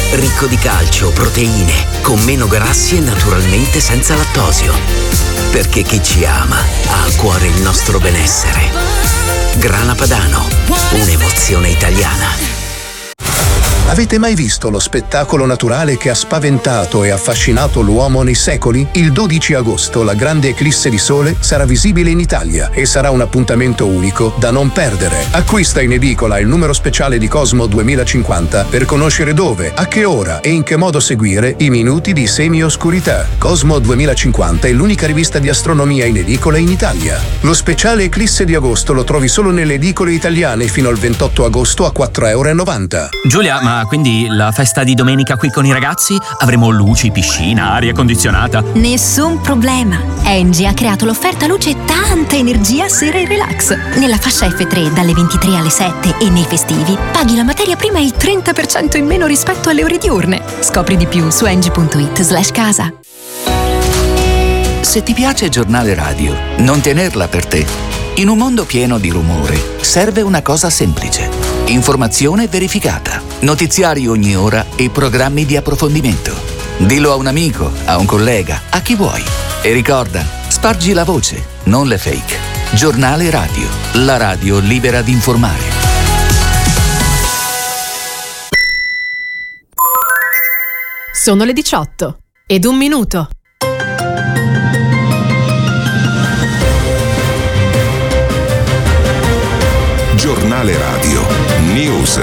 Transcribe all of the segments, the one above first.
ricco di calcio, proteine, con meno grassi e naturalmente senza lattosio. Perché chi ci ama ha a cuore il nostro benessere. Grana Padano, un'emozione italiana. Avete mai visto lo spettacolo naturale che ha spaventato e affascinato l'uomo nei secoli? Il 12 agosto la grande eclisse di sole sarà visibile in Italia e sarà un appuntamento unico da non perdere. Acquista in edicola il numero speciale di Cosmo 2050 per conoscere dove, a che ora e in che modo seguire i minuti di semi-oscurità. Cosmo 2050 è l'unica rivista di astronomia in edicola in Italia. Lo speciale eclisse di agosto lo trovi solo nelle edicole italiane fino al 28 agosto a €4,90. Giulia, ma quindi la festa di domenica qui con i ragazzi? Avremo luci, piscina, aria condizionata? Nessun problema. Engie ha creato l'offerta luce e tanta energia sera e relax. Nella fascia F3 dalle 23 alle 7 e nei festivi paghi la materia prima il 30% in meno rispetto alle ore diurne. Scopri di più su engie.it/casa. Se ti piace Giornale Radio, non tenerla per te. In un mondo pieno di rumore, serve una cosa semplice. Informazione verificata, notiziari ogni ora e programmi di approfondimento. Dillo a un amico, a un collega, a chi vuoi. E ricorda, spargi la voce, non le fake. Giornale Radio, la radio libera di informare. Sono le 18:01. Giornale Radio News.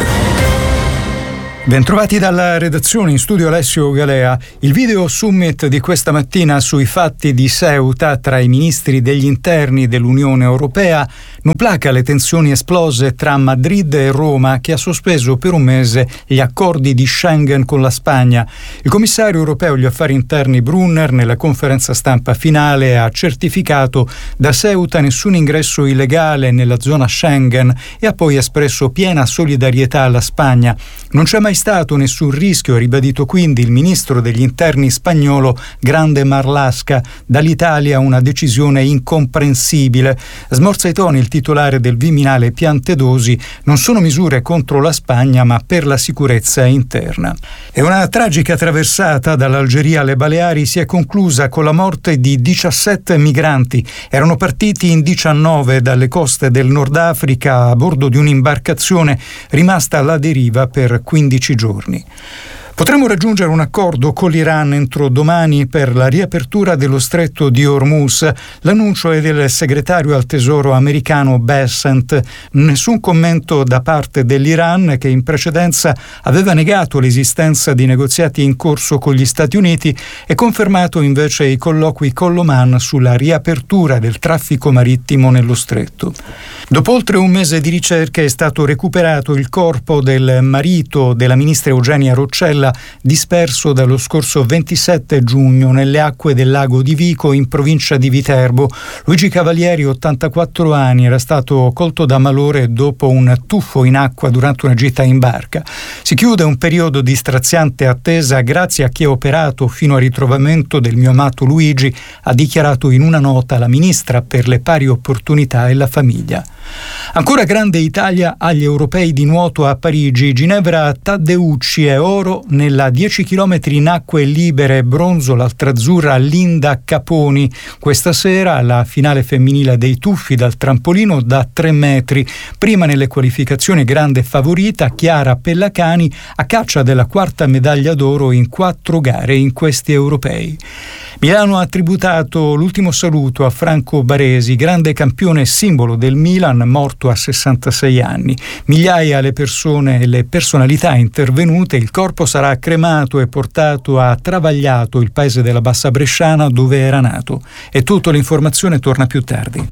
Bentrovati dalla redazione, in studio Alessio Galea. Il video summit di questa mattina sui fatti di Ceuta tra i ministri degli interni dell'Unione Europea non placa le tensioni esplose tra Madrid e Roma, che ha sospeso per un mese gli accordi di Schengen con la Spagna. Il commissario europeo agli affari interni Brunner, nella conferenza stampa finale, ha certificato da Ceuta nessun ingresso illegale nella zona Schengen e ha poi espresso piena solidarietà alla Spagna. Non c'è mai stato nessun rischio, ha ribadito quindi il ministro degli interni spagnolo Grande Marlaska. Dall'Italia una decisione incomprensibile. Smorza i toni il titolare del Viminale Piantedosi: non sono misure contro la Spagna ma per la sicurezza interna. E una tragica traversata dall'Algeria alle Baleari si è conclusa con la morte di 17 migranti. Erano partiti in 19 dalle coste del Nord Africa a bordo di un'imbarcazione rimasta alla deriva per 15 giorni. Potremmo raggiungere un accordo con l'Iran entro domani per la riapertura dello stretto di Hormuz. L'annuncio è del segretario al tesoro americano Bessent. Nessun commento da parte dell'Iran, che in precedenza aveva negato l'esistenza di negoziati in corso con gli Stati Uniti e confermato invece i colloqui con l'Oman sulla riapertura del traffico marittimo nello stretto. Dopo oltre un mese di ricerche è stato recuperato il corpo del marito della ministra Eugenia Roccella, disperso dallo scorso 27 giugno nelle acque del lago di Vico in provincia di Viterbo. Luigi Cavalieri, 84 anni, era stato colto da malore dopo un tuffo in acqua durante una gita in barca. Si chiude un periodo di straziante attesa grazie a chi ha operato fino al ritrovamento del mio amato Luigi, ha dichiarato in una nota la ministra per le pari opportunità e la famiglia. Ancora grande Italia agli europei di nuoto a Parigi. Ginevra Taddeucci è oro nella 10 km in acque libere, bronzo l'altrazzurra Linda Caponi. Questa sera la finale femminile dei tuffi dal trampolino da 3 metri. Prima nelle qualificazioni grande favorita Chiara Pellacani, a caccia della 4ª medaglia d'oro in 4 gare in questi europei. Milano ha tributato l'ultimo saluto a Franco Baresi, grande campione e simbolo del Milan, morto a 66 anni. Migliaia le persone e le personalità intervenute. Il corpo sarà cremato e portato a Travagliato, il paese della Bassa Bresciana dove era nato. E tutto, l'informazione torna più tardi.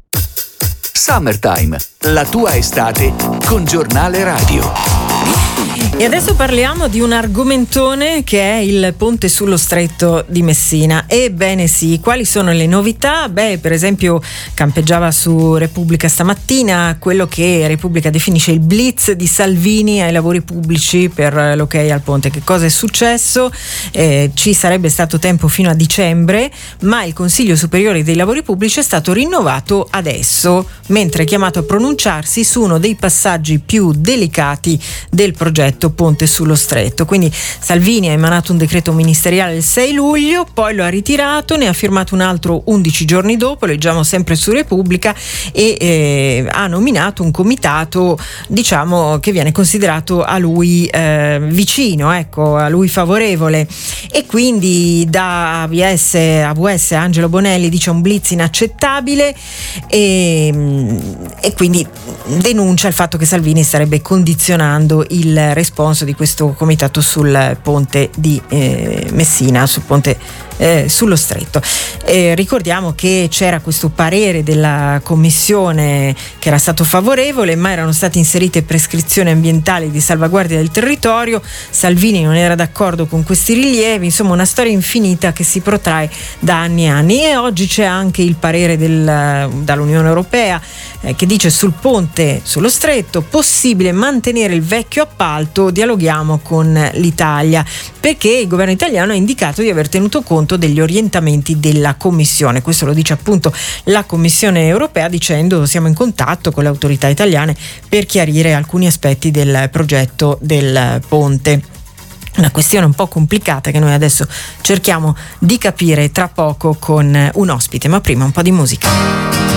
Summertime, la tua estate con Giornale Radio. E adesso parliamo di un argomentone che è il ponte sullo stretto di Messina. Ebbene sì, quali sono le novità? Per esempio campeggiava su Repubblica stamattina quello che Repubblica definisce il blitz di Salvini ai lavori pubblici per l'ok al ponte. Che cosa è successo? Ci sarebbe stato tempo fino a dicembre, ma il Consiglio Superiore dei Lavori Pubblici è stato rinnovato adesso, mentre è chiamato a pronunciarsi su uno dei passaggi più delicati del progetto cosiddetto ponte sullo stretto. Quindi Salvini ha emanato un decreto ministeriale il 6 luglio, poi lo ha ritirato, ne ha firmato un altro 11 giorni dopo, leggiamo sempre su Repubblica, e ha nominato un comitato, diciamo, che viene considerato a lui vicino, ecco, a lui favorevole, e quindi da AVS Angelo Bonelli dice un blitz inaccettabile e quindi denuncia il fatto che Salvini starebbe condizionando il responso di questo comitato sul ponte di Messina, sul ponte sullo stretto. Ricordiamo che c'era questo parere della commissione che era stato favorevole, ma erano state inserite prescrizioni ambientali di salvaguardia del territorio. Salvini non era d'accordo con questi rilievi, insomma una storia infinita che si protrae da anni e anni, e oggi c'è anche il parere dall'Unione Europea che dice sul ponte sullo stretto possibile mantenere il vecchio appalto, dialoghiamo con l'Italia, perché il governo italiano ha indicato di aver tenuto conto degli orientamenti della Commissione. Questo lo dice appunto la Commissione Europea, dicendo siamo in contatto con le autorità italiane per chiarire alcuni aspetti del progetto del ponte. Una questione un po' complicata che noi adesso cerchiamo di capire tra poco con un ospite, ma prima un po' di musica.